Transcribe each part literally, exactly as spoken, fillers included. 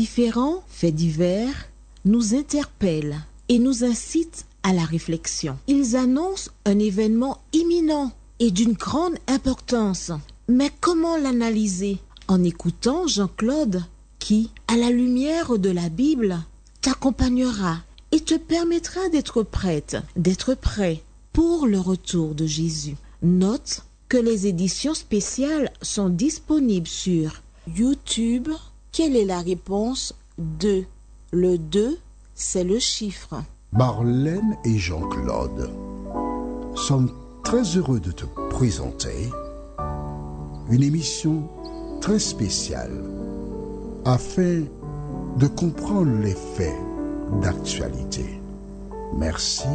différents faits divers nous interpellent et nous incitent à la réflexion. Ils annoncent un événement imminent et d'une grande importance. Mais comment l'analyser? En écoutant Jean-Claude qui, à la lumière de la Bible, t'accompagnera et te permettra d'être prête, d'être prêt pour le retour de Jésus. Note que les éditions spéciales sont disponibles sur YouTube. Quelle est la réponse? deux. Le deux, c'est le chiffre. Marlène et Jean-Claude sommes très heureux de te présenter une émission très spéciale afin de comprendre les faits d'actualité. Merci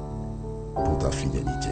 pour ta fidélité.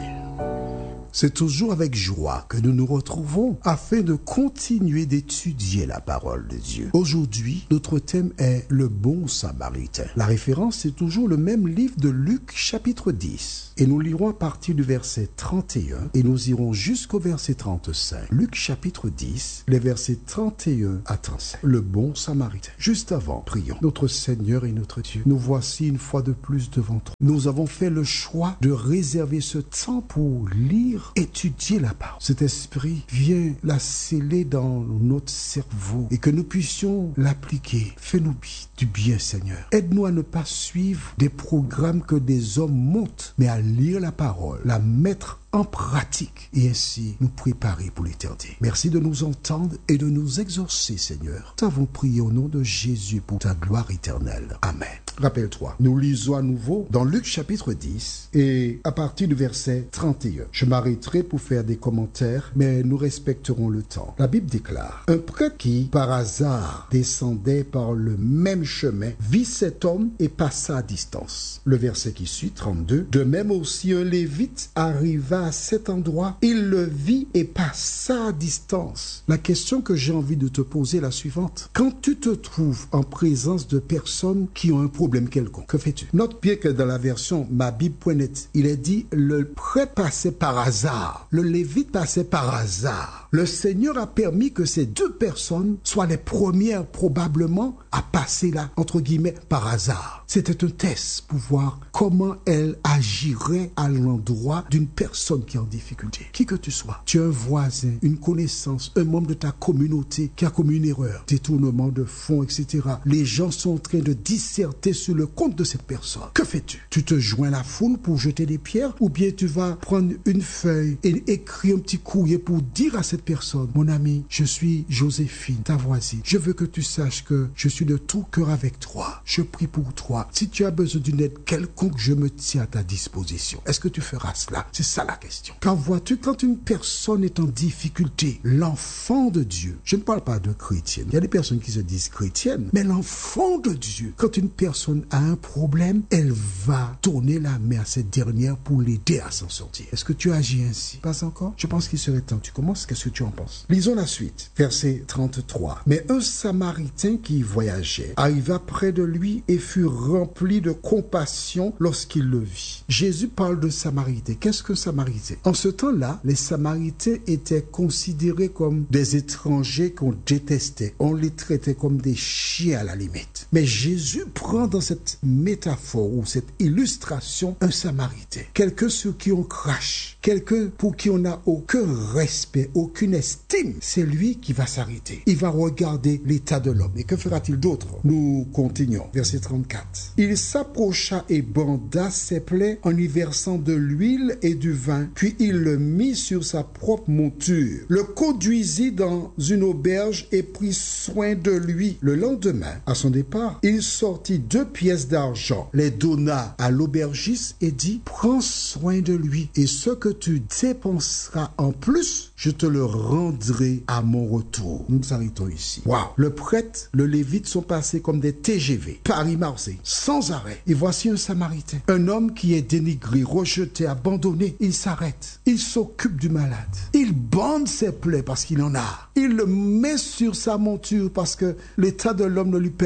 C'est toujours avec joie que nous nous retrouvons afin de continuer d'étudier la parole de Dieu. Aujourd'hui, notre thème est le bon samaritain. La référence est toujours le même livre de Luc chapitre dix. Et nous lirons à partir du verset trente et un et nous irons jusqu'au verset trente-cinq. Luc chapitre dix, les versets trente et un à trente-cinq. Le bon samaritain. Juste avant, prions. Notre Seigneur et notre Dieu, nous voici une fois de plus devant toi. Nous avons fait le choix de réserver ce temps pour lire, étudier la parole. Cet esprit vient la sceller dans notre cerveau et que nous puissions l'appliquer. Fais-nous du bien, Seigneur. Aide-nous à ne pas suivre des programmes que des hommes montent, mais à lire la parole, la mettre en pratique et ainsi nous préparer pour l'éternité. Merci de nous entendre et de nous exaucer, Seigneur. Nous avons prié au nom de Jésus pour ta gloire éternelle. Amen. Rappelle-toi, nous lisons à nouveau dans Luc chapitre dix et à partir du verset trente et un. Je m'arrêterai pour faire des commentaires, mais nous respecterons le temps. La Bible déclare: un prêtre qui, par hasard, descendait par le même chemin, vit cet homme et passa à distance. Le verset qui suit, trente-deux. De même aussi un lévite arriva à cet endroit, il le vit et passa à distance. La question que j'ai envie de te poser est la suivante. Quand tu te trouves en présence de personnes qui ont un problème quelconque, que fais-tu? Note bien que dans la version ma bible point net, il est dit le prêtre passait par hasard, le lévite passait par hasard. Le Seigneur a permis que ces deux personnes soient les premières probablement à passer là, entre guillemets, par hasard. C'était un test pour voir comment elle agirait à l'endroit d'une personne qui est en difficulté. Qui que tu sois, tu es un voisin, une connaissance, un membre de ta communauté qui a commis une erreur, détournement de fonds, et cetera. Les gens sont en train de disserter sur le compte de cette personne. Que fais-tu? Tu te joins à la foule pour jeter des pierres ou bien tu vas prendre une feuille et écrire un petit courrier pour dire à cette personne: mon ami, je suis Joséphine, ta voisine. Je veux que tu saches que je suis de tout cœur avec toi. Je prie pour toi. Si tu as besoin d'une aide quelconque, je me tiens à ta disposition. Est-ce que tu feras cela? C'est ça la question. Quand vois-tu, quand une personne est en difficulté, l'enfant de Dieu, je ne parle pas de chrétienne, il y a des personnes qui se disent chrétiennes, mais l'enfant de Dieu, quand une personne a un problème, elle va tourner la main à cette dernière pour l'aider à s'en sortir. Est-ce que tu agis ainsi? Pas encore? Je pense qu'il serait temps. Tu commences? Qu'est-ce que tu en penses? Lisons la suite. Verset trente-trois. Mais un Samaritain qui voyageait arriva près de lui et fut rempli de compassion lorsqu'il le vit. Jésus parle de Samaritain. Qu'est-ce qu'un Samaritain? En ce temps-là, les Samaritains étaient considérés comme des étrangers qu'on détestait. On les traitait comme des chiens à la limite. Mais Jésus prend dans cette métaphore ou cette illustration un Samaritain. Quelqu'un sur qui on crache. Quelqu'un pour qui on n'a aucun respect, aucune estime. C'est lui qui va s'arrêter. Il va regarder l'état de l'homme. Et que fera-t-il d'autre? Nous continuons. Verset trente-quatre. Il s'approcha et banda ses plaies en y versant de l'huile et du vin. Puis il le mit sur sa propre monture, le conduisit dans une auberge et prit soin de lui. Le lendemain, à son départ, il sortit deux pièces d'argent, les donna à l'aubergiste et dit: prends soin de lui, et ce que tu dépenseras en plus, je te le rendrai à mon retour. Nous nous arrêtons ici. Waouh! Le prêtre, le lévite sont passés comme des T G V, Paris-Marseille, sans arrêt. Et voici un Samaritain, un homme qui est dénigré, rejeté, abandonné. Il s'arrête, il s'occupe du malade, il bande ses plaies parce qu'il en a. Il le met sur sa monture parce que l'état de l'homme ne lui permet pas de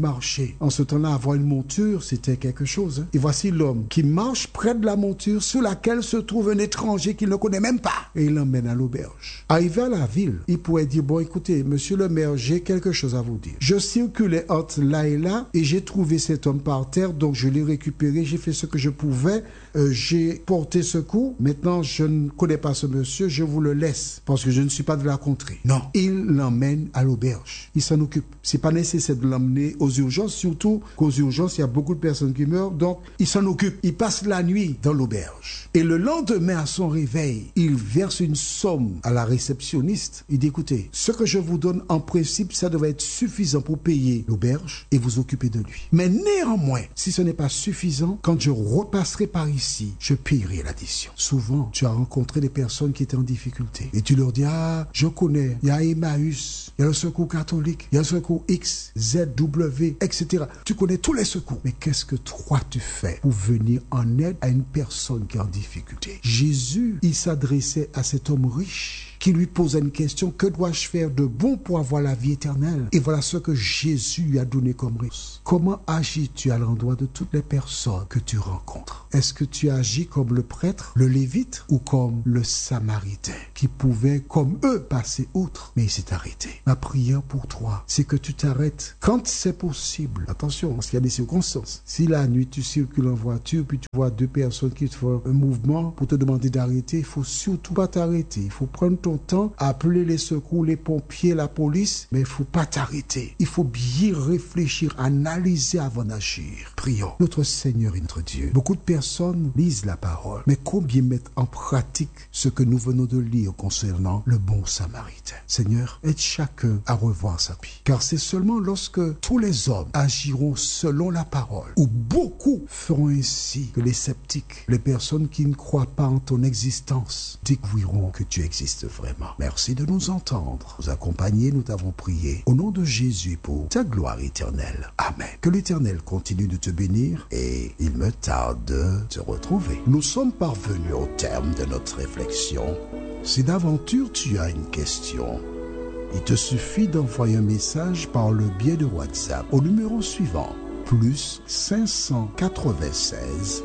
marcher. En ce temps-là, avoir une monture, c'était quelque chose. Hein. Et voici l'homme qui marche près de la monture sur laquelle se trouve un étranger qu'il ne connaît même pas. Et il l'emmène à l'auberge. Arrivé à la ville, il pourrait dire, bon, écoutez, monsieur le maire, j'ai quelque chose à vous dire. Je circulais entre là et là et j'ai trouvé cet homme par terre, donc je l'ai récupéré, j'ai fait ce que je pouvais, euh, j'ai porté secours. Maintenant, je ne connais pas ce monsieur, je vous le laisse parce que je ne suis pas de la contrée. Non, il l'emmène à l'auberge. Il s'en occupe. C'est pas nécessaire de l'emmener aux urgences, surtout qu'aux urgences, il y a beaucoup de personnes qui meurent, donc il s'en occupe. Il passe la nuit dans l'auberge. Et le lendemain, à son réveil, il verse une somme à la réceptionniste. Il dit, écoutez, ce que je vous donne, en principe, ça devrait être suffisant pour payer l'auberge et vous occuper de lui. Mais néanmoins, si ce n'est pas suffisant, quand je repasserai par ici, je payerai l'addition. Souvent, tu as rencontré des personnes qui étaient en difficulté et tu leur dis, ah, je connais, il y a Emmaüs, il y a le secours catholique, il y a le secours X, Z, W, et cetera. Tu connais tous les secours. Mais qu'est-ce que toi tu fais pour venir en aide à une personne qui est en difficulté? Jésus, il s'adressait à cet homme riche qui lui posait une question, que dois-je faire de bon pour avoir la vie éternelle? Et voilà ce que Jésus lui a donné comme réponse. Comment agis-tu à l'endroit de toutes les personnes que tu rencontres? Est-ce que tu agis comme le prêtre, le lévite, ou comme le samaritain, qui pouvait, comme eux, passer outre, mais il s'est arrêté? Ma prière pour toi, c'est que tu t'arrêtes quand c'est possible. Attention, parce qu'il y a des circonstances. Si la nuit tu circules en voiture, puis tu vois deux personnes qui te font un mouvement pour te demander d'arrêter, il faut surtout pas t'arrêter. Il faut prendre ton temps, appeler les secours, les pompiers, la police, mais il faut pas t'arrêter. Il faut bien réfléchir, analyser avant d'agir. Prions. Notre Seigneur et notre Dieu. Beaucoup de personnes lisent la parole, mais combien mettent en pratique ce que nous venons de lire concernant le bon samaritain? Seigneur, aide chacun à revoir sa vie. Car c'est seulement lorsque tous les hommes agiront selon la parole, ou beaucoup feront ainsi, que les sceptiques, les personnes qui ne croient pas en ton existence, découvriront que tu existes vraiment. Merci de nous entendre, nous accompagner, nous t'avons prié. Au nom de Jésus pour ta gloire éternelle. Amen. Que l'Éternel continue de te bénir et il me tarde de te retrouver. Nous sommes parvenus au terme de notre réflexion. Si d'aventure tu as une question, il te suffit d'envoyer un message par le biais de WhatsApp au numéro suivant, plus cinq cent quatre-vingt-seize,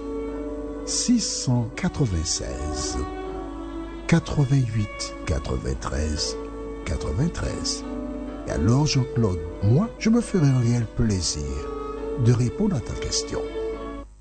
six cent quatre-vingt-seize, quatre-vingt-huit, quatre-vingt-treize, quatre-vingt-treize. Et alors, Jean-Claude, moi, je me ferai un réel plaisir de répondre à ta question.